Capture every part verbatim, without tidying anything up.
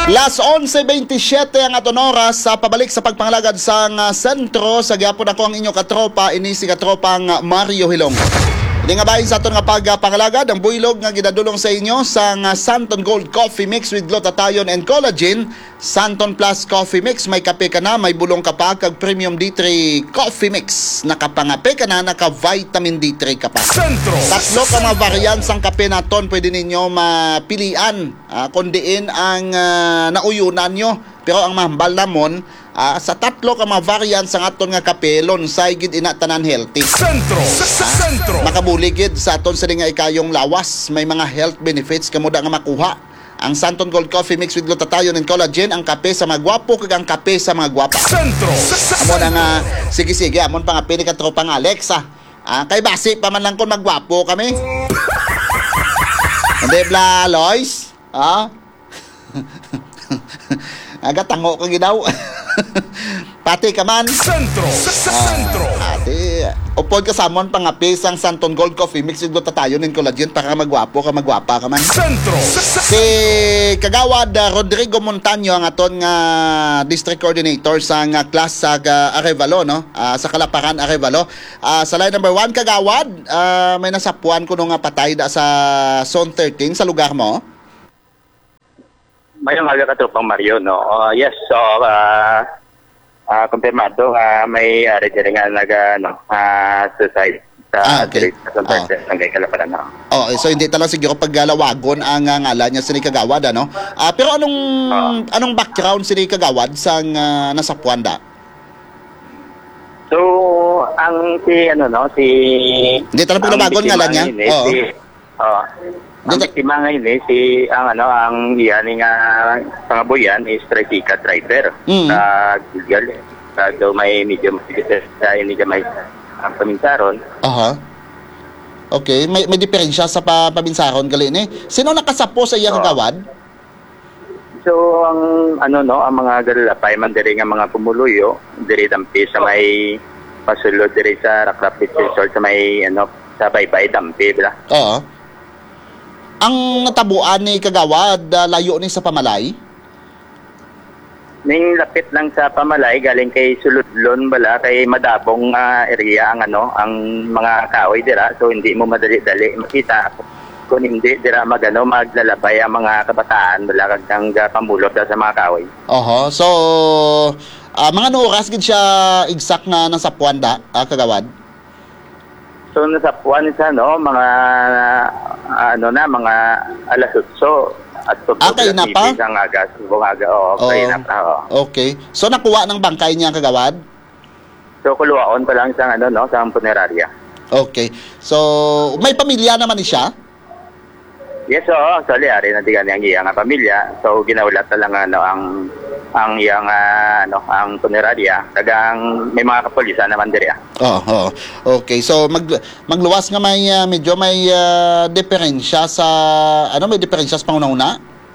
Las onse twenty-seven ang aton oras sa pabalik sa pagpangalagad sa uh, sentro sa gyapon ako ang inyo katropa ini si katropang uh, Mario Hilong. Hindi nga bahin sa aton nga pagpangalagad ang buylog nga ginadulong sa inyo sa uh, Santon Gold Coffee Mix with glutathione and collagen. Santon Plus Coffee Mix, may kape ka na, may bulong ka pa, kag Premium D three Coffee Mix, nakapangape ka na, naka vitamin D three ka pa. Sentro. Tatlo ka mga variants ang kape naton pwede ninyo mapilian uh, kung diin ang uh, nauyunan nyo. Pero ang mahambal namon, uh, sa tatlo ka mga variants ang aton nga kape, lonsay gid ina tanan healthy. Sentro. Sa sentro. Makabuligid sa aton sa nga ikayong lawas, may mga health benefits kamo da nga makuha. Ang Santon Gold Coffee Mix with glutathione and collagen, ang kape sa mga gwapo kag ang kape sa mga gwapa. Sentro. Amo na nga sige sige amon pa nga pini ka tropang Alexa. Ah, kay basi pa man lang kon magwapo kami. Hindi bla Lois. Ah. Aga tango ka gidaw. Pati ka man. Sentro. Sa sentro. Ate, upod ka samon pangapi sang Santon Gold Coffee Mix with glutathione and collagen para magwapo ka magwapa ka man. Sentro. Si Kagawad uh, Rodrigo Montaño ang aton nga district coordinator sa nga class sa uh, Arevalo no. Uh, sa Kalaparan Arevalo. Uh, sa line number one Kagawad, uh, may nasapuan kuno nga patay da sa zone thirteen sa lugar mo. May mga katropang Mario, no? Uh, yes, so, uh, uh, kumpirmado, uh, may uh, rin nga nag, ano, uh, suicide sa ah, okay. sa oh. ng Kalaparan, no? Oh, so hindi talaga siguro paggalawagon ang uh, ngalan niya si Kagawad, ano? Uh, pero anong uh, anong background si Kagawad sa uh, nasapuan da? So, ang si, ano, no, si... Hindi talaga paggalawagon ngalan niya? Eh, Oo. Si, uh, ang biktima ngayon eh, si, ang ano, ang iyan nga pangabuyan is tricycle driver. Mm. Sa Gilgal, sa daw may medyo masigitis sa hindi may ang paminsaron. Aha. Okay, may may diferensya sa pa, paminsaron gali ni. Sino nakasapo sa iyang Kagawad? So, ang ano no, ang mga galalapay man diri nga mga pumuluyo, diri dampi sa may pasulod diri sa Rakrapit Resort sa may ano, sa Baybay dampi bla. Oo. Ang natabuan ni Kagawad, uh, layo ni sa Pamalay? Ning lapit lang sa Pamalay, galing kay Suludlon bala, kay Madabong uh, area ang ano, ang mga kahoy dira. So hindi mo madali-dali makita. Kung hindi dira magano maglalabay ang mga kabataan bala kag nang pamulot sa mga kahoy. Oho. So uh, mga no oras gid siya exact nga nasa Puanda, uh, Kagawad? So nasa Puan sa no, mga uh, ano na mga alas otso at okay na pa? Isang aga, bungaga, oo, oh, okay na pa, oo. Okay. So nakuha ng bangkay niya Kagawad? So kuluwaon pa lang sa ano no, sa punerarya. Okay. So may pamilya naman ni siya? Yes, oo. Actually, ari na digan ang iyang pamilya. So ginaulat na lang ano ang ang iyang uh, ano ang punerarya. Tagang may mga kapulisan naman diri. Oo, oh, oh. Okay. So mag magluwas nga may uh, medyo may uh, diferensya sa ano may diferensya sa pangunahuna?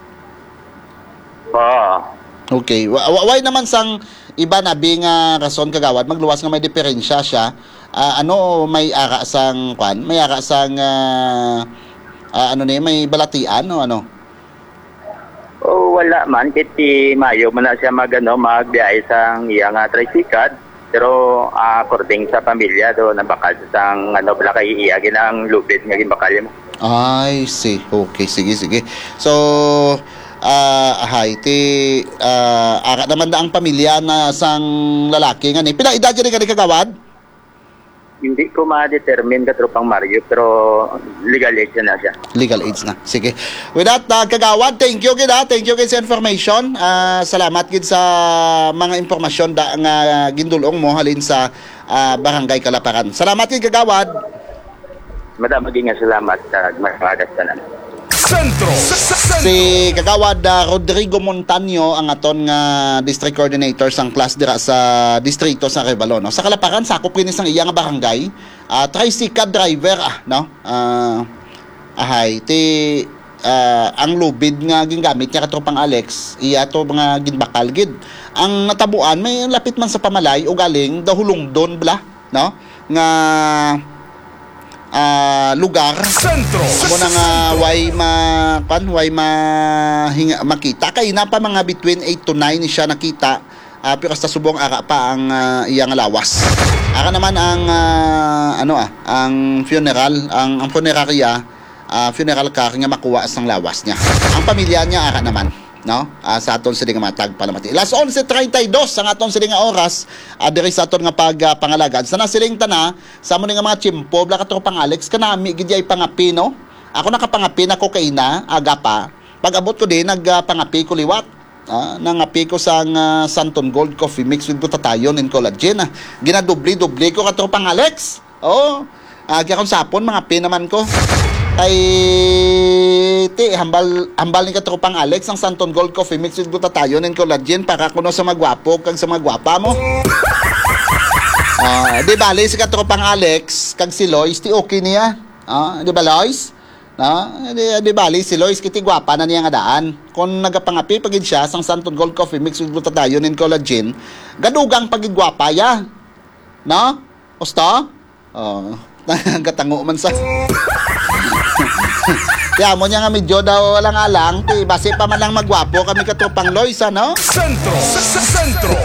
Oo. Okay. Why naman sang iba na bing uh, rason Kagawad magluwas nga may diferensya siya? Uh, ano may ara sang kwan? May ara sang uh, uh, ano ni may balatian o ano? Oh, wala man kiti Mayo man na siya magano magbiyahe sang iyang uh, tricycle. Pero uh, according sa pamilya do nabakal sang ano bala kay iya ginang lubid nga gimbakal mo. Ay, see. Okay, sige sige. So uh, ahay ti uh, ara naman da ang pamilya na sang lalaki nga ni. Pila edad ni kani Kagawad? Hindi ko ma-determine katropang Mario, pero legal age na siya. Legal age na. Sige. With that, uh, Kagawad, thank you gid ha. Thank you gid sa information. Uh, salamat gid sa mga impormasyon da nga uh, gindulong mo halin sa uh, Barangay Kalaparan. Salamat gid Kagawad. Madam, maging nga salamat sa mga gastanan. Sentro. Si Kagawad uh, Rodrigo Montaño ang aton nga district coordinator sang class dira sa distrito sa Arevalo no. Sa Kalaparan sakop kini sang iya nga barangay, uh, tricycle driver ah no. Uh, ahay ti uh, ang lubid nga gingamit niya katropang Alex, iya to mga ginbakal gid. Ang natabuan may lapit man sa Pamalay o galing dahulong don bla no nga ah, lugar Sentro. amo na nga way ma kan way ma hinga, makita kay na pa mga between eight to nine siya nakita. Uh, pero sa subong ara pa ang uh, iyang lawas. Ara naman ang uh, ano ah, ang funeral, ang ang funeraria, uh, funeral car nga makuha sang lawas niya. Ang pamilya niya ara naman, no? Uh, sa aton siling nga matag palamati. Las eleven thirty-two ang aton siling nga oras, uh, diri sa aton nga pag uh, pangalagad. Sana siling tana sa mo nga mga chimpo, bla ka tropang Alex kanami gid ay pangapi no. Ako nakapangapi na kokaina aga pa. Pag abot ko din nagpangapi ko liwat. Ah, nangapi ko sa uh, Santon Gold Coffee Mix with glutathione and collagen. Ah. Ginadubli-dubli ko katropang Alex. Oo. Oh, ah, kaya kung sapon, mga pi naman ko. Kay ti, hambal, hambal ni katropang Alex ang Santon Gold Coffee Mix with glutathione and collagen para kuno sa magwapo kag sa magwapa mo. Ah, di bali si katropang Alex kag si Lois, ti okay niya. Ah, di ba Lois? No? Di, di bali si Lois kiti gwapa na niya nga daan. Kung nagapangapi pagid siya sang Santon Gold Coffee Mix with glutathione and collagen, gadugang pagid gwapa ya. No? Usta? Oh, gatango man sa. Kaya mo niya nga medyo daw walang alang, ti base pa man lang magwapo kami katropang Lois, ano? Sentro. Sentro.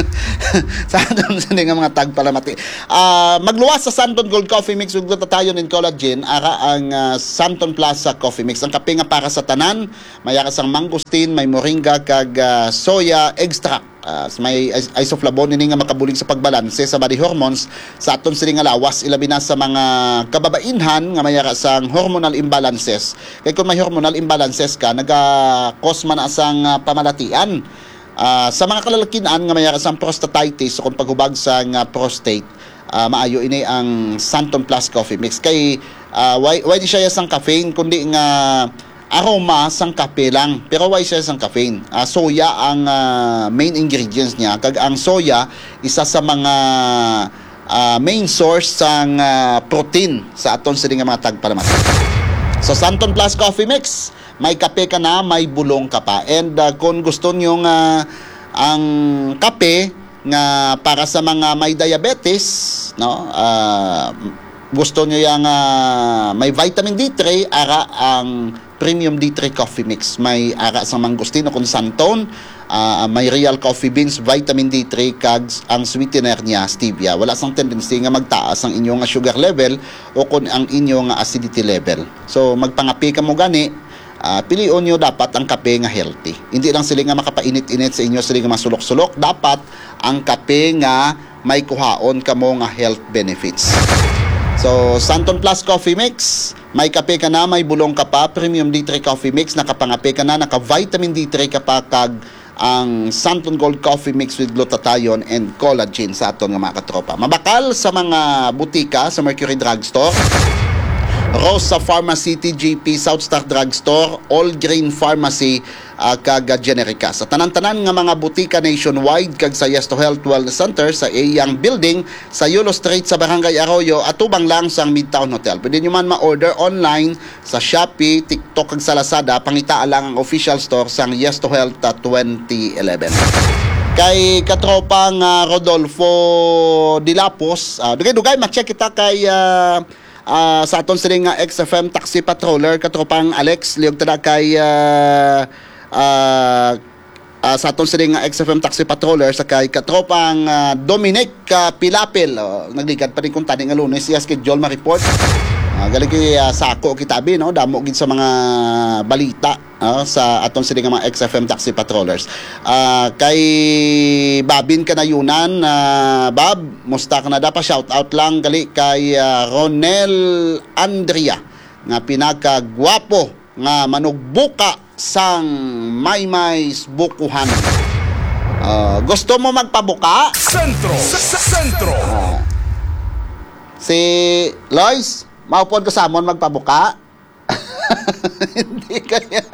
Sa doon sa nga mga tag palamati. Uh, magluwas sa Santon Gold Coffee Mix with glutathione and collagen ara ang uh, Santon Plaza Coffee Mix. Ang kape nga para sa tanan, may aras ang mangosteen, may moringa kag uh, soya extract. Uh, may isoflavone ini nga makabulig sa pagbalanse sa body hormones sa aton siling nga lawas ilabi na sa mga kababainhan nga mayara sang hormonal imbalances. Kay kung may hormonal imbalances ka naga-cause man asang uh, pamalatian. Uh, sa mga kalalakian nga mayara sang prostatitis o kung paghubag sa uh, prostate, uh, maayo ini ang Santon Plus Coffee Mix. Kay uh, why, why di siya sang caffeine kundi nga aroma sang kape lang, pero why siya sang caffeine? Uh, soya ang uh, main ingredients niya. Kag ang soya isa sa mga uh, main source sang uh, protein sa aton siling nga mga tagpalamat. So Santon Plus Coffee Mix, may kape ka na, may bulong ka pa. And uh, kung gusto niyo nga ang kape nga para sa mga may diabetes, no? Uh, gusto niyo yang uh, may vitamin D three, ara ang Premium D three Coffee Mix. May ara sa mangostino kung santon, uh, may real coffee beans, vitamin D three, kag ang sweetener niya, stevia. Wala sang tendency nga magtaas ang inyong sugar level o kung ang inyong acidity level. So, magpangapi ka mo gani, uh, pilion nyo dapat ang kape nga healthy. Hindi lang sila nga makapainit-init sa inyo, sila nga masulok-sulok. Dapat ang kape nga may kuhaon ka mo nga health benefits. So, Santon Plus Coffee Mix, may kape ka na, may bulong ka pa. Premium D three Coffee Mix, nakapangape ka na, naka-vitamin D three ka pa, kag ang Santon Gold Coffee Mix with glutathione and collagen sa aton nga mga katropa. Mabakal sa mga butika sa Mercury Drugstore, Rosa Pharmacy, T G P, South Star Drugstore, All Green Pharmacy, uh, kag Generica. Sa tanan-tanan nga mga butika nationwide kag sa Yes to Health Wellness Center sa Eyang Building sa Yulo Street sa Barangay Arroyo atubang lang sa Midtown Hotel. Pwede nyo man ma-order online sa Shopee, TikTok kag sa Lazada. Pangitaan lang ang official store sang Yes to Health uh, twenty eleven. Kay katropang uh, Rodolfo Dilapos, uh, dugay-dugay ma-check kita kay uh, Uh, sa aton siling nga X F M Taxi Patroller katropang Alex liog tada kay uh, uh, uh, sa aton siling nga X F M Taxi Patroller sa kay katropang uh, Dominic uh, Pilapil. Oh, nagligad pa rin kung tani nga Lunes iya schedule ma-report. Uh, galing kay uh, sako kitabi no, damo gid sa mga balita uh, sa aton siling nga mga X F M Taxi Patrollers. Uh, kay Babin kanayunan, uh, Bob, musta ka na da pa, shout out lang gali kay uh, Ronel Andrea nga pinakagwapo nga manugbuka sang Maymay's Bukuhan. Uh, gusto mo magpabuka? Sentro. Sentro. Uh, si Lois, maupod ko sa amon magpabuka? Hindi kaya.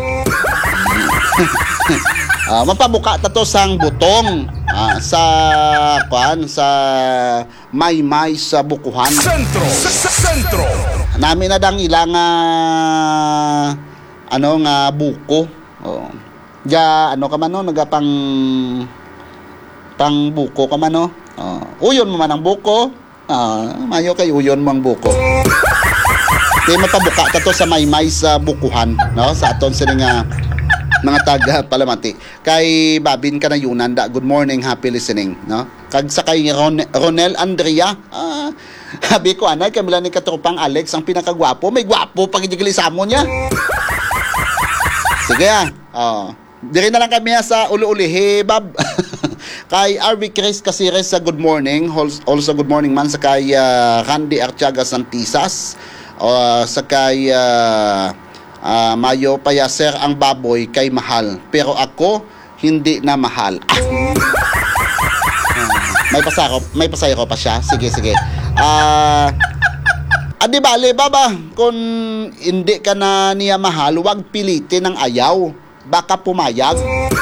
uh, mapabuka tato sang butong uh, sa kuan sa Maymay sa Bukuhan. Sentro. Sentro. Nami na dang ilang uh, ano nga buko. Oh. Ja ano ka man no, nagapang pang buko ka man no. Oh. Uyon mo man ang buko. Ah, mayo kayo yun mang buko. Di mapabuka ta to sa maymay sa bukuhan, no? Sa aton sila nga mga taga Palamati. Kay Babin ka na yunan da. Good morning, happy listening, no? Kag sa kay Ron Ronel Andrea, ah, habi ko anay kamila ni katropang Alex ang pinakagwapo. May gwapo pag idigilisamo niya. Sige ah. Oh. Diri na lang kami sa uli-uli. Hey, Bob. Kay R V Chris Casires sa good morning. Also good morning man sa kay uh, Randy Artiaga Santisas. Uh, sa kay uh, uh, Mayo Payaser ang baboy kay mahal. Pero ako hindi na mahal. Ah! Uh, may pasako, may pasayro pa siya. Sige, sige. Ah, uh, adi bale baba kung hindi ka na niya mahal, wag pilitin ng ayaw. Baka pumayag.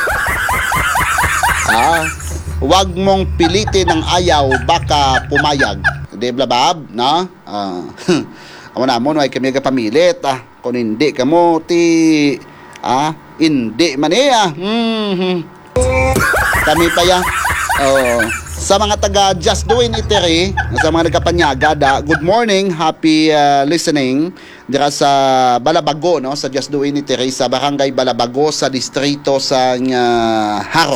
Ah, wag mong pilitin ng ayaw, baka pumayag. Di ba, Bab? No? Ah, amo na mo, no, ay kami pamilit. Ah, kung hindi ka mo, ti, ah, hindi man eh, ah. Mm-hmm. Kami pa ya. Oh, sa mga taga Just Do It Tere, sa mga nagkapanyaga, da, good morning, happy uh, listening. Dira sa Balabago, no, sa Just Do It Tere, sa Barangay Balabago, sa distrito sa uh, Haro.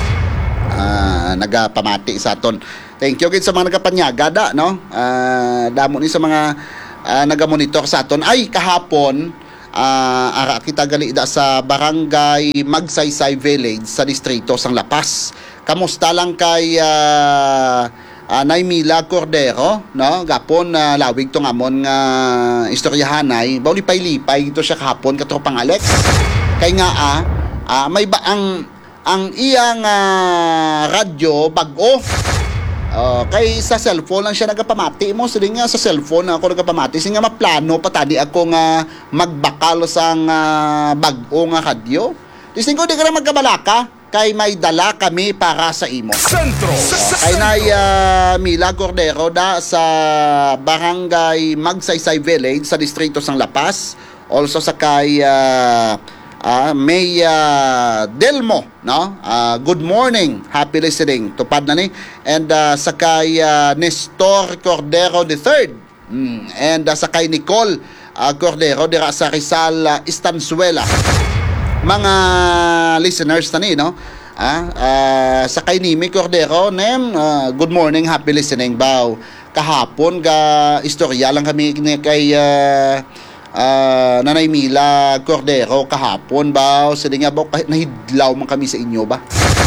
Uh, nagapamati sa aton. Thank you gid sa mga nagapanyaga da, no. Uh, damo ni sa mga uh, nagamonitor sa aton. Ay kahapon uh, ara kita gali da sa Barangay Magsaysay Village sa distrito sang Lapas. Kamusta lang kay uh, uh, Naymila Cordero, no? Gapon uh, lawig tong amon nga istoryahanay. Bauli lipay ito siya kahapon katropang Alex. Kay nga ah, uh, may ba ang ang iyang uh, radyo bag-o. Uh, kay sa cellphone lang siya nagapamati mo. Sige nga sa cellphone ako nagapamati. Sige nga maplano patadi ako nga magbakal sang uh, bag-o nga radyo. Dising ko di ka na magkabalaka. Kay may dala kami para sa imo. Sentro. Uh, kay na uh, Mila Cordero da sa Barangay Magsaysay Village sa distrito sang Lapas. Also sa kay uh, Uh, may uh, Delmo, no? Uh, good morning, happy listening. Tupad na ni. And uh, sakay uh, Nestor Cordero the third. Mm. And uh, sakay Nicole uh, Cordero dira sa Rizal uh, Estanzuela. Mga listeners na ni, no? Uh, uh, sakay Nimi Cordero, nem, uh, good morning, happy listening. Bow. Kahapon ga istorya lang kami ni kay uh, Uh, Nanay Mila Cordero kahapon ba sige nga ba kahit nahidlaw man kami sa inyo ba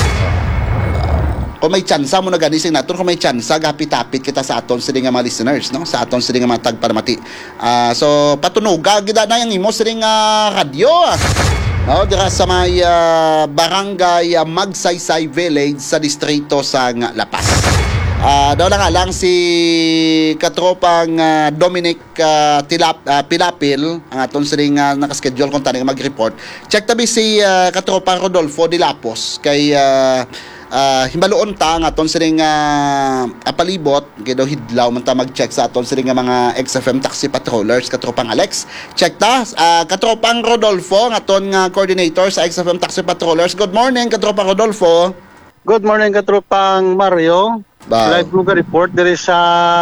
uh, kung may tsansa mo na ganising natin kung may tsansa gapit-apit kita sa aton sige nga mga listeners no sa aton sige nga mga tagparamati uh, so patunuga gida na yung imo sige nga radyo ah. No, dira sa may uh, Barangay uh, Magsaysay Village sa distrito sa nga Lapas. Uh, daw lang nga lang si katropang uh, Dominic uh, Tilap, uh, Pilapil ang aton siling uh, nakaschedule kung tanig mag-report. Check tabi si uh, katropang Rodolfo Dilapos kay uh, uh, himbaluon ta ang aton siling uh, apalibot kay daw hidlaw man ta mag-check sa aton siling uh, mga X F M taxi patrollers katropang Alex. Check ta uh, katropang Rodolfo ang aton uh, coordinator sa X F M taxi patrollers. Good morning katropang Rodolfo. Good morning katropang Mario. Wow. Live mo report there sa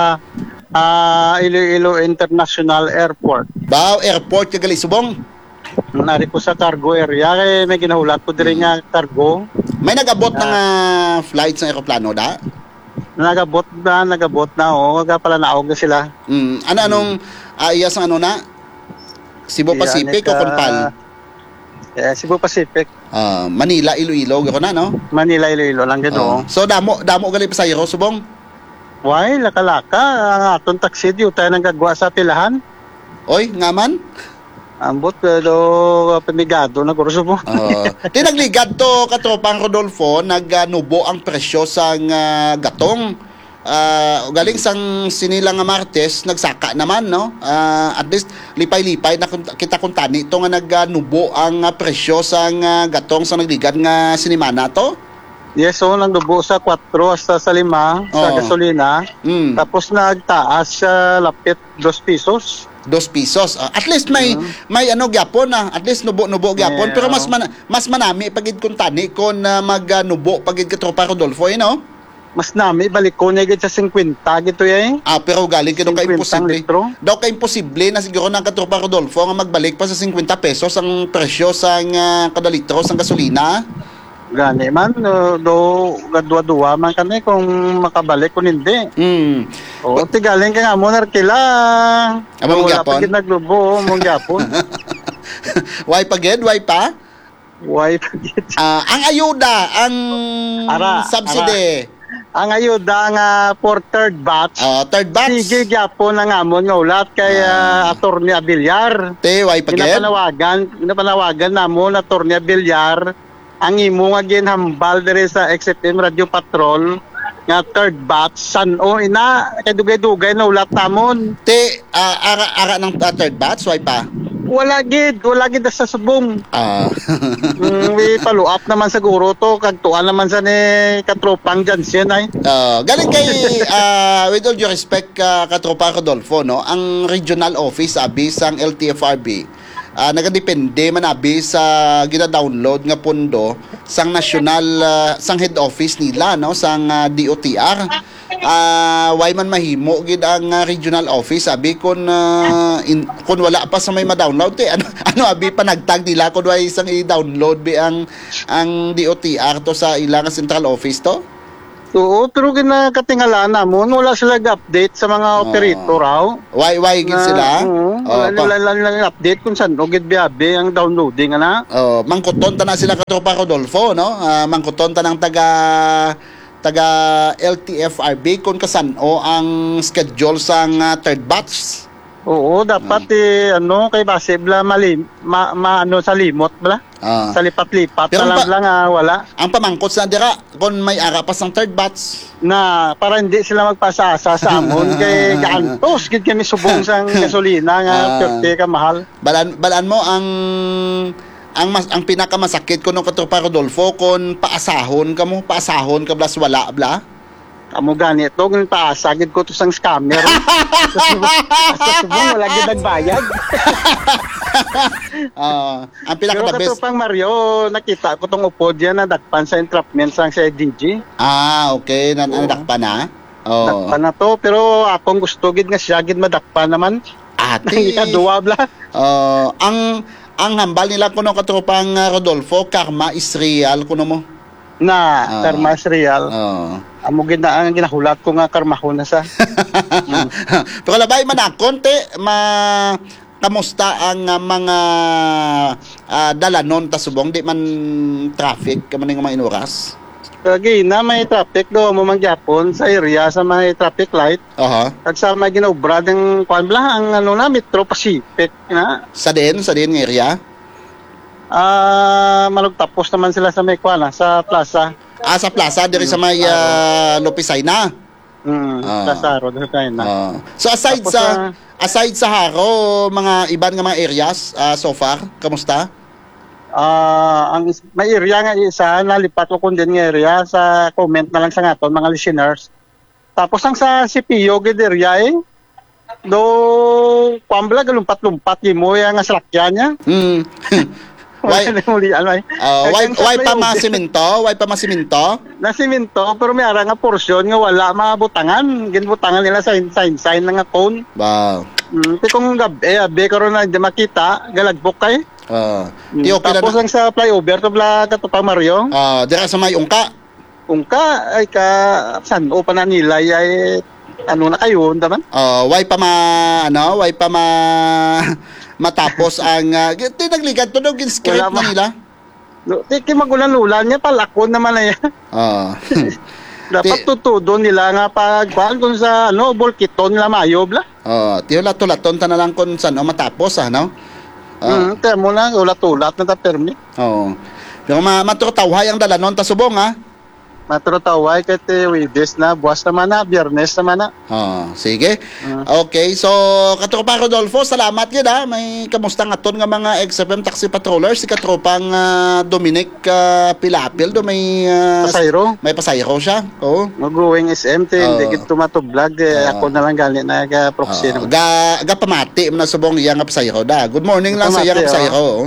uh, Iloilo International Airport. Bao airport kagali subong. Nari ko sa cargo area kay may ginahulat ko dire nga cargo. May nagabot ng uh, flights ng eroplano da? Nagabot na, nagabot na oh, kaya pala naog na sila. Mm, ano anong uh, iyas ang ano na? Cebu Pacific o Conpal? Yeah, Cebu Pacific. Uh, Manila, Iloilo, gako na, no? Manila, Iloilo lang gano. Uh, so, damo, damo gali pa sa iyo, subong? Why, laka-laka. Ang atong taxi, di tayo nang gagawa sa tilahan. Oy, ngaman? Ambot, do pamigado na kurso mo. Uh, di nagligad to, katropang Rodolfo, nagnubo ang presyo sa uh, gatong. Uh, galing sang sinilang nga Martes nagsaka naman no uh, at least lipay-lipay na kita kuntani ito nga nagnubo ang uh, presyo sa uh, gatong sa nagligad nga sinimana to. Yes, so nang dubo sa four hasta sa lima sa Oo. gasolina. Mm. Tapos nagtaas sa lapit two pesos. Dos pesos. Uh, at least may Mm. may ano gyapon na at least nubo-nubo gyapon Yeah. pero mas man, mas manami pagid kuntani kon uh, magnubo pagid ka tropa Rodolfo eh, no? Mas nami, balik ko na sa fifty gito eh. Ah, pero galing kinong ka fifty imposible. litro. Daw ka imposible na siguro ng katropa Rodolfo nga magbalik pa sa fifty pesos ang presyo sa uh, kada litro sa gasolina. Gani man, uh, do gadwa-dua man kami kung makabalik kung hindi. Hmm. O, tigaling ka nga mo narkila. Aba, mong Wala gyapon? pa gid naglubo, mong gyapon. Why pa ged? Why pa? Why pa gid? Ah, ang ayuda, ang Ara, subsidy. Ang ayuda nga for third batch. Ah, third batch. Sige gyapon ang amon nga ulat kay uh, Attorney Abilyar. Te, why pa ged? Pinapanawagan, pinapanawagan namon Attorney Abilyar ang imo nga ginhambal diri sa X F M Radio Patrol nga third batch san-o ina kay dugay-dugay na ulat namon. Te, ah, ara, ara ng ah, third batch, why pa? Wala gid, wala gid sa subong. Ah. Mm, we follow up naman siguro to kag tuan naman sa ni katropang Jansen ay. Ah, galing kay ah, with all due respect ka katropa Rodolfo, no, ang regional office abi sang L T F R B ah, nagadepende man abi sa gina-download nga pondo sang national ah, sang head office nila, no, sang ah, D O T R. Ah, why man mahimo gid ang ah, regional office abi kun ah, in, kun wala pa sa may ma-download te ano, ano abi pa nagtag nila kun why isang i-download bi ang ang D O T R to sa ilang central office to. Oo, pero ginakatingala namon wala sila update sa mga operator raw. Why why gid sila? Oo, Oh, wala pa- wala lang update kung saan gid biabe ang downloading ana. oh, mangkuton ta na sila katropa Rodolfo, no? Ah, mangkuton ta ng taga taga L T F R B kung kasan-o ang schedule sang ah, third batch. Oo, dapat eh, ano kay base bla malim ma, ma ano sa limot bla. Ah. Sa lipat-lipat Pero na lang pa- lang ah, wala Ang pamangkot sa dira kung may ara pa sang third batch. na para hindi sila magpasasa sa amon kay gaantos gid kami subong sang gasolina nga Ah. thirty ka mahal. Balan balan mo ang ang mas ang pinakamasakit ko nung katropa Rodolfo kung paasahon ka mo, paasahon ka blas wala bla. Amo ganito kung paasa gid ko to sang scammer. Sa subong, sa subong wala gid nagbayad. Ah, ang Pero pinaka the best. katupang Mario, nakita ko tong upod yan na dakpan sa entrapment sang sa D G. Ah, okay, nan anak pa na. Oh. Dakpan na to, pero akong gusto gid nga siya gid madakpan naman. Ate. Nang ikaduwa bla. Uh, ang ang hambal nila kuno katropang uh, Rodolfo, karma is real kuno mo. Na, Ah. karma is real. Oh. Amo gid na ang ginahulat ko nga karmahon na sa. Pero labay man na konti ma kamusta ang uh, mga uh, dalanon ta subong di man traffic ka man nga mga inuras. Kagi na may traffic do mo man gyapon sa area sa may traffic light. Aha. Kag sa may ginaubra ng kwan bla ang ano na Metro Pacific na. Sa din, sa din nga area. Ah, malugtapos naman sila sa may kwan ah, sa plaza. Ah, sa plaza diri sa may uh, Lopisay na. Mm, Ah. plaza road tayo na. Ah. So aside Tapos, sa ah, aside sa Haro, mga iban nga mga areas ah, so far, kamusta? Ah, ang is- may area nga isa nalipat ko kun din nga area sa comment na lang sa ngaton mga listeners. Tapos ang sa C P O gid area eh. Do kwambla galumpat-lumpat imo ya nga salakyan niya. Hmm. Why Why muli ano ay. uh, why Kag ang sa why pa flyover, masimento? Why pa masimento? Na simento pero may ara nga porsyon nga wala mabutangan. Ginbutangan nila sa sign sign nga cone. Wow. Mm, ti kung gabi abi karon na di makita galagbok kay. Uh, Mm, di okay Tapos na. ang sa flyover to bla katupang Mario. Ah, dira sa may ungka. Kung ka ay ka san o pa na nilay ay ano na kayo naman. Uh, why pa ma ano, why pa ma matapos ang uh, tinagligad tunog yung script Wala na ma- nila. Tiki magulan-ulan niya palakon naman na yan. Ah. Dapat Ti- tutudo nila nga pagkuhan kung sa ano bolkiton nila mayo bla. Oh, tiyo latulaton ta na lang kung saan o matapos ah, no? Ah. Mm, kaya mo na ulat-ulat na ta permi. Oo. Pero ma maturtawhay ang dalanon ta subong ha. Matrotaway kay te Webes na buwas naman na Biyernes naman na. Oh, sige. Ah. Okay, so katropa Rodolfo, salamat gid ha. May kamusta nga ton nga mga X F M taxi patrollers si katropang ah, Dominic ah, Pilapil do may ah, Pasayro. may pasayro siya. Oo. Mag-going S M te Oo. hindi kit tumatublag eh, Oo. ako na lang gali na ga proxy Oo. naman. ga ga pamati mo na subong iya nga pasayro da. Good morning lang sa iya nga Pamati, pasayro. oh.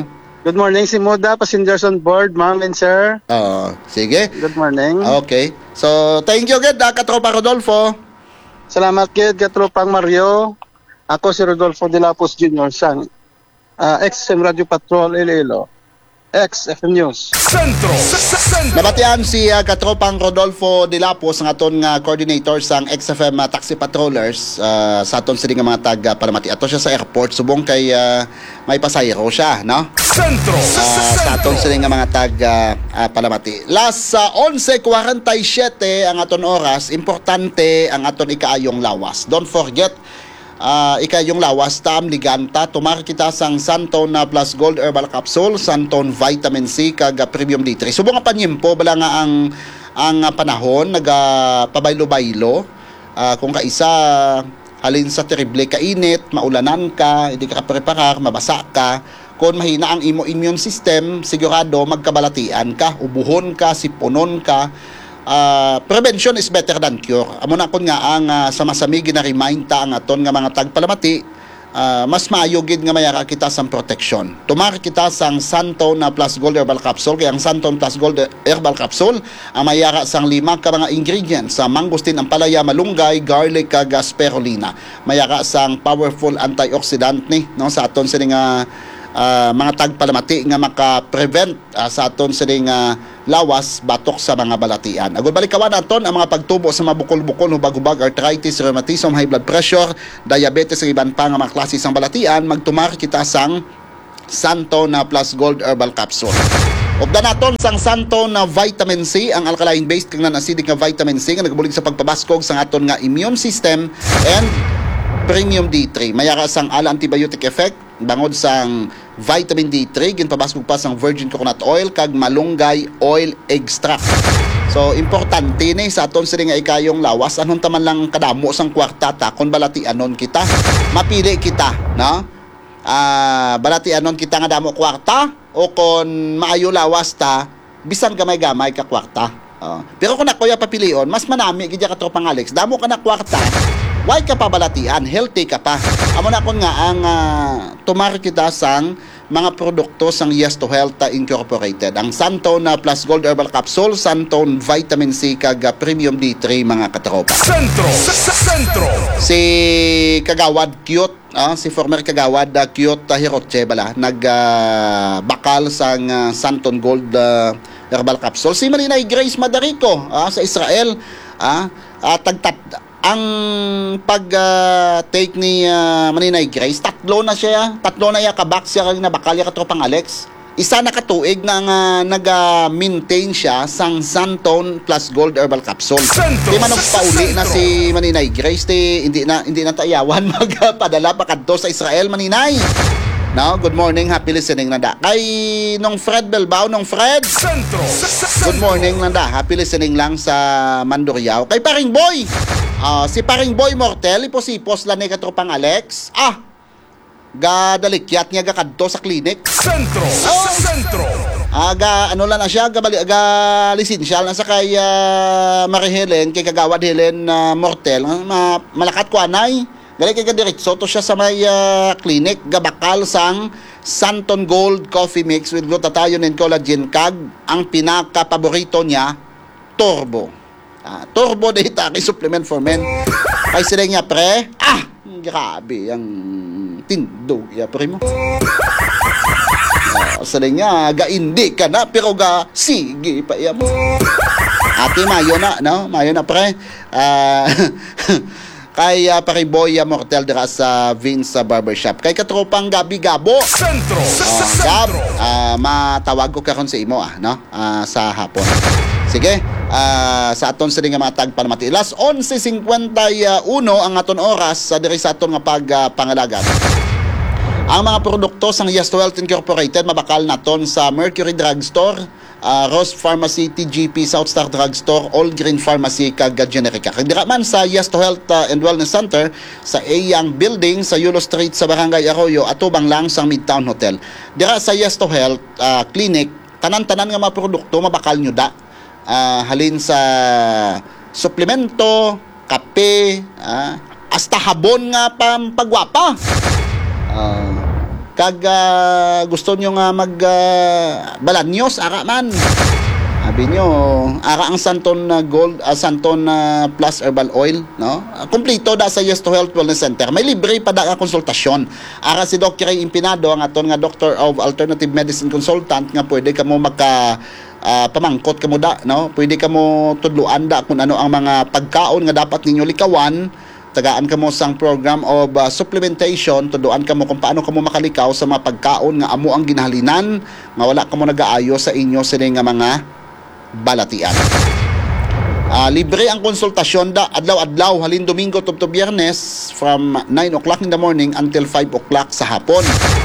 Good morning, si Muda, passengers on board, ma'am and sir. Oo, sige. Good morning. Okay. So, thank you agad, ah, Katropa Rodolfo. Salamat kid, katropang Mario. Ako si Rodolfo de la Puz Junior sang uh, ex-S M Radio Patrol Iloilo. Ex-F M News. Sentro. Sentro. Nabatian si uh, Katropang Rodolfo de Lapos, ang aton nga coordinator sang X F M uh, Taxi Patrollers uh, sa aton sila nga mga taga Palamati. Ato siya sa airport, subong kay uh, may pasahero siya, no? Sentro. Uh, sa aton sila nga mga taga uh, Palamati. Last sa uh, eleven forty-seven ang aton oras, importante ang aton ikaayong lawas. Don't forget, Uh, ikayong lawas tam liganta tumar kita sang Santon na plus gold herbal capsule, Santon vitamin C kag premium D three. Subong nga panyimpo bala nga ang ang panahon naga pabaylo-baylo, uh, kung kaisa halin sa terrible kainit, maulanan ka, hindi ka preparar, mabasa ka, kung mahina ang imo immune system, sigurado magkabalatian ka, ubuhon ka, sipunon ka. Uh, prevention is better than cure. Amo na kon nga ang uh, sa masami gina-remind ta ang aton nga mga tagpalamati, uh, mas maayo gid nga mayara kita sang protection. Tumar kita sang Santon na plus gold herbal capsule, kaya ang Santon plus gold herbal capsule ang mayara sang lima ka mga ingredients sa mangustin, ampalaya, malunggay, garlic kag spirulina. Mayara sang powerful antioxidant ni no sa aton sining nga uh, mga tagpalamati nga maka-prevent uh, sa aton sining uh, lawas batok sa mga balatian. Agud balikawan naton ang mga pagtubo sa mabukol-bukol, hubag-hubag, arthritis, rheumatism, high blood pressure, diabetes ug iban pa nga mga klase sang balatian, magtumar kita sang Santon na plus gold herbal capsule. Ugda naton sang Santon na vitamin C, ang alkaline based kag non-acidic nga vitamin C nga nagabulig sa pagpabaskog sang aton nga immune system, and premium D three mayara sang ala antibiotic effect bangod sang vitamin D three ginpabaskog pa sang virgin coconut oil kag malunggay oil extract. So importante ni sa aton sila nga ikayong lawas, anong taman lang kadamo sang kwarta ta kon balatianon kita, mapili kita, no? Ah, balatianon kita nga damo kwarta o kon maayo lawas ta bisan gamay-gamay ka kwarta. Uh, pero kung ako ya papilion, mas manami gid ka tropang Alex, damo ka na kwarta, why ka pa balatian, healthy ka pa. Amo na kon nga ang uh, tumar kita sang mga produkto sang Yes to Health Incorporated. Ang Santon na plus gold herbal capsule, Santon vitamin C kag premium D three mga katropa. Sentro. Sentro. Si Kagawad Cute, ah, si former Kagawad uh, Cute uh, Hirotche bala nag uh, bakal sang uh, Santon gold uh, herbal capsule. Si Marinay Grace Madarico ah, sa Israel, ah, uh, tagtat ang pag-take uh, ni uh, Maninay Grace, tatlo na siya, tatlo na ya kabak siya kag nabakal ya katropang Alex. Isa na katuig na uh, nag-maintain siya sang Santon plus gold herbal capsule. Di man pauli na si Maninay Grace, di, hindi na hindi na tayawan magpadala pa kadto sa Israel, Maninay. No, good morning, happy listening nanda. Kay nung Fred Belbao, nung Fred. Sentro. Good morning nanda, happy listening lang sa Mandurriao. Kay Paring Boy. Uh, si Paring Boy Mortel, iposipos lang ni katropang Alex. Ah, gadalikyat niya gakadto sa klinik. Sentro. Oh. Sentro. Aga, ano lang na siya, gabali, aga lisensyal na sa kay uh, Marie Helen, kay Kagawad Helen uh, Mortel. Uh, malakat ko anay. Gali kay kadiretso to siya sa may uh, clinic, gabakal sang Santon Gold Coffee Mix with glutathione and collagen kag ang pinaka-paborito niya, Turbo. Ah, Turbo data kay supplement for men. Kay sila niya pre, ah, grabe ang tindog ya pre mo. Ah, sila niya gaindi ka na pero ga sige pa iya mo. Ate mayo na, no? Mayo na pre. Ah, kay uh, Pariboy uh, Mortel dira sa Vince uh, Barbershop. Kay katropang Gabi Gabo. Sentro. Uh, Gab, uh, matawag ko karon sa imo ah, no? Uh, sa hapon. Sige, uh, sa aton sa nga matag palamati. Last eleven fifty-one ang aton oras sa uh, diri sa aton nga pagpangalagat. Uh, ang mga produkto sang Yes to Health Incorporated mabakal naton sa Mercury Drugstore, uh, Rose Pharmacy, T G P, South Star Drugstore, All Green Pharmacy kag Generica. Kag dira man sa Yes to Health uh, and Wellness Center sa Ayang Building sa Yulo Street sa Barangay Arroyo, atubang lang sa Midtown Hotel. Dira sa Yes to Health uh, Clinic, tanan-tanan nga mga produkto mabakal nyo da. Uh, halin sa suplemento, kape, uh, hasta habon nga pam pagwapa. Uh, kag ah, gusto nyo nga mag ah, balanyos ara man. Sabi nyo, ara ang Santon na Gold, uh, Santon na Plus Herbal Oil, no? Uh, Kumplito da sa Yes to Health Wellness Center. May libre pa da nga konsultasyon. Ara si Doctor Ray Impinado, ang aton nga Doctor of Alternative Medicine Consultant, nga pwede ka mo magka uh, pamangkot ka mo da, no? Pwede ka mo tudluan da kung ano ang mga pagkaon nga dapat ninyo likawan. Tagaan ka mo sang program of uh, supplementation, tuduan ka mo kung paano ka mo makalikaw sa mga pagkaon nga amo ang ginahalinan, nga wala ka mo nag-aayo sa inyo sila nga mga balatian. Uh, libre ang konsultasyon da adlaw-adlaw halin Domingo tubto Biyernes from nine o'clock in the morning until five o'clock sa hapon.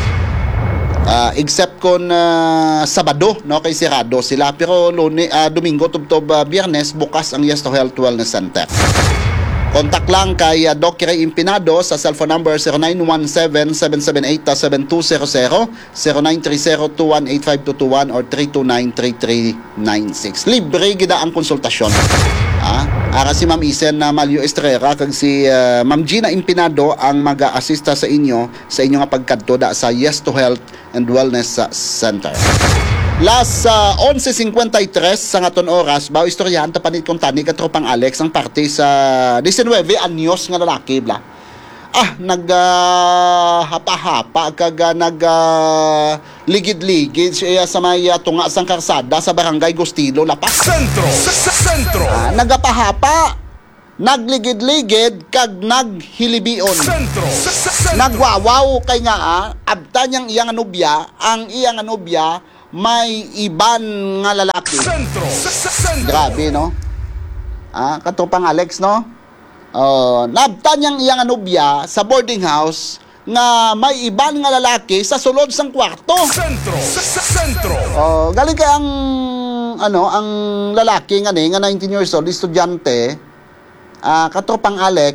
Uh, except kon uh, Sabado, no, kay sirado sila, pero Lune, uh, Domingo tubto uh, Biyernes bukas ang Yes to Health Wellness Center. Contact lang kay uh, Doc Ray Impinado sa cellphone number zero nine one seven, seven seven eight, seven two zero zero, zero nine three zero, two one eight five two two one or three two nine, three three nine six. Libre gida ang konsultasyon. Ah, ara si Ma'am Isen na Malio Estrera kag si uh, Ma'am Gina Impinado ang mag-aasista sa inyo sa inyo nga pagkadto da sa Yes to Health and Wellness Center. Last uh, eleven fifty-three sa ngaton oras, bawo istoryahan ta panit kong tani ka tropang Alex ang parte sa nineteen anyos nga lalaki bla. Ah, nag uh, hapa-hapa kag uh, nag uh, ligid-ligid siya sa may uh, tunga sang karsada sa Barangay Gustilo, Lapas. Sentro sa sentro. Ah, nagapahapa, nagligid-ligid kag naghilibion. Sentro sa sentro. Nagwawaw kay nga ah, abta niyang iyang anubya, ang iyang anubya may iban nga lalaki. Sentro sa sentro. Grabe, no? Ah, katupang Alex, no? Oh, nabta niyang iyang anubya sa boarding house nga may iban nga lalaki sa sulod sang kwarto. Sentro sa sentro. Oh, galing kay ang ano, ang lalaki nga ni nga nineteen years old, estudyante, ah, katupang Alex,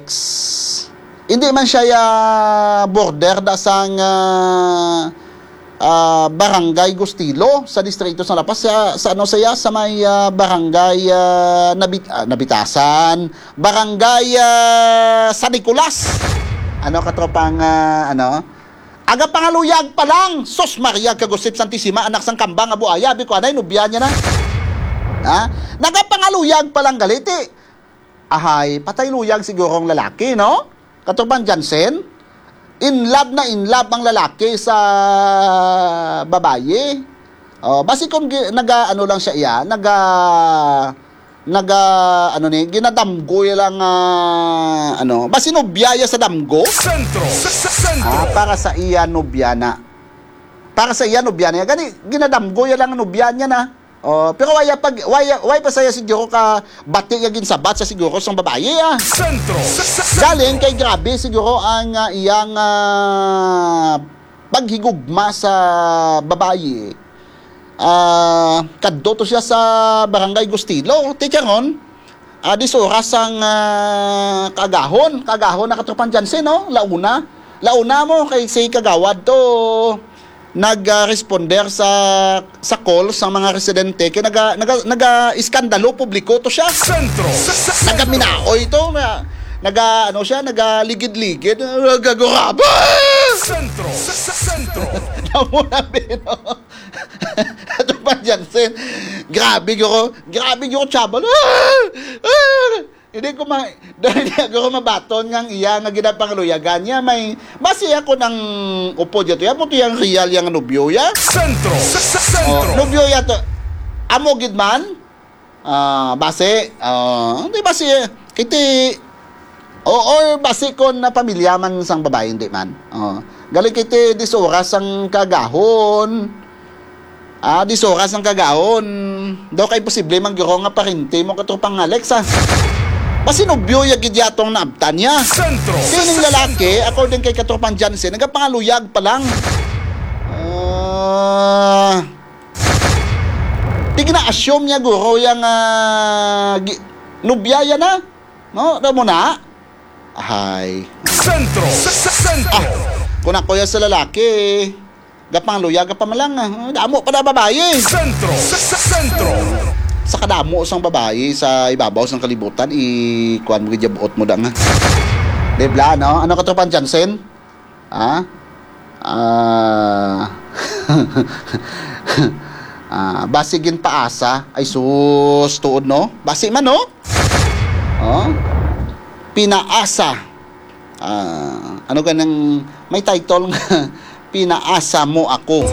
hindi man siya ya border da sang ah, Uh, Barangay Gustilo sa distrito sa Lapas sa, sa ano saya sa may uh, barangay uh, Nabit, uh, Nabitasan, barangay uh, San Nicolas. Ano katropang uh, ano? Aga pangaluyag pa lang. Sos Maria kagusip Santissima anak sang kambang Abu Aya bi ko anay nubya niya na. Ha? Nagapangaluyag pa lang galiti. Ahay, patay luyag siguro ang lalaki, no? Katropang Jansen. In love na in love ang lalaki sa babae. Oh, basi kung naga ano lang siya iya, naga naga ano ni, ginadamgo lang uh, ano, basi nobyaya sa damgo. Sentro sa sentro. Ah, para sa iya nobya na. Para sa iya nobya na, gani ginadamgo lang ang nobya niya na. Oh, pero waya pag waya way pa saya siguro ka bati yagin sabat sa siguro sang babae ah. Sentro sa sentro. Galing kay grabe siguro ang uh, iyang uh, paghigugma sa babae. Ah, uh, kadto to siya sa Barangay Gustilo. Tikaron, uh, dis oras ang uh, kagahon, kagahon na katropan Jansen, no? Launa. Launa mo kay say kagawad to nag-responder sa sa call sa mga residente kay naga naga naga iskandalo publiko to siya. Sentro sa sentro. Nagaminaoy to na naga ano siya nagaligid-ligid nagaguraba. Sentro sa sentro. Namo na bino. Ato pa Jansen. Grabe gyuro, grabe gyuro chabal. Ah! Ah! Hindi ko ma dahil ako mabaton ngang iya nga ginapangaluyagan niya may base ako ng upo dito ya mo to yang real yang nobyo ya. Sentro sa Oh, sentro. nobyo ya to. Amo gid man. Ah, base ah, hindi base kiti o or base kon na pamilya man sang babae hindi man. Oh, galing kiti dis oras ang kagahon. Ah, dis oras ang kagahon. Do kay posible man gyro nga parente mo katropang Alex ah. Basi nobyo ya gid yatong naabtan niya. Sentro. Kining lalaki, according kay Katropan Jansen, nagapangaluyag pa lang. Ah... Uh, di gina-assume niya guro yung uh, nubyaya na. No? Alam mo na? Ahay. Sentro sa sentro. Ah, kung ako yan sa lalaki, gapangaluyag pa malang. Ah. Damo pa na babae. Sentro sa sentro. Sa kadamo sang babae sa ibabaw sang kalibutan i-kuan mo gidya buot mo da nga. Debla no? Ano Katropan Jansen? Ha? Ah... Ah, basigin paasa ay sus tuod no. Basi man no. Oh. Pinaasa. Ah, ano ganang may title nga pinaasa mo ako.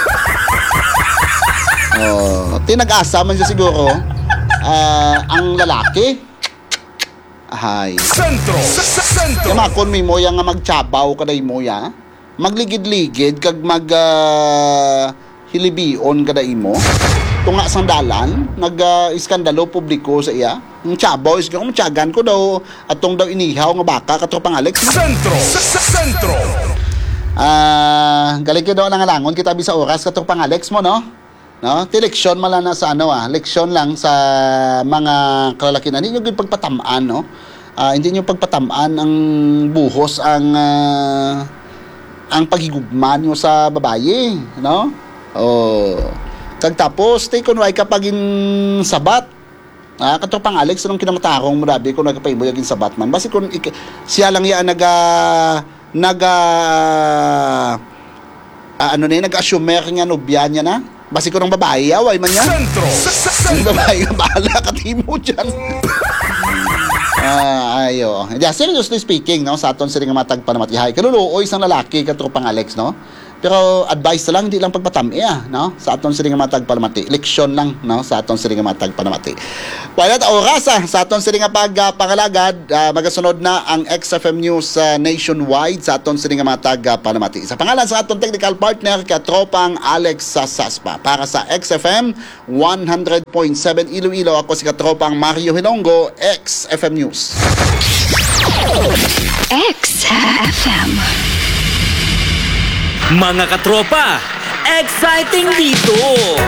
Oh, tinag-asa man siya siguro. Ah, ang lalaki. Ay. Sentro. Sentro. Kaya makon may moya nga magtsabaw kaday moya. Magligid-ligid kag mag ah, hilibion kada imo tunga sang dalan nag-iskandalo publiko sa iya ng tsabaw is kung tsagan ko daw atong daw inihaw nga baka katropang Alex Sentro. Sentro. ah galing ka daw nang langon kita sa oras katropang Alex mo no no ti leksyon mala na sa ano ah leksyon lang sa mga kalalakihan hindi nyo pagpatamaan no ah, hindi nyo pagpatamaan ang buhos ang ah, ang pagigugma nyo sa babaye no. Oh. Kag tapos tay kunway kapag in sabat. Ah, katropang Alex anong kinamatarong murabi kun nagpaimuyag in sabat man. Basi kun ik- siya lang ya naga naga ah, ano ni nag-assumer nga nobya niya na. Basi kun ang babae away man niya. Sentro. Ang Sentro. babae nga bahala katimo diyan. Ah, ayo. Yeah, seriously speaking, no, sa aton sila nga matag panamatihay. Kanulo isang lalaki katropang Alex, no. Pero advice na lang, hindi lang pagpatami ah, no? Sa aton sila nga matag panamati. Leksyon lang, no? Sa aton sila nga matag panamati. Wala ta oras ah, sa aton sila nga pag uh, pangalagad, uh, magasunod na ang X F M News uh, nationwide sa aton sila nga matag uh, panamati. Sa pangalan sa aton technical partner katropang Alex sa Saspa. Para sa X F M one hundred point seven Iloilo, ako si katropang Mario Hilonggo, X F M News. X F M. Mga katropa, exciting dito!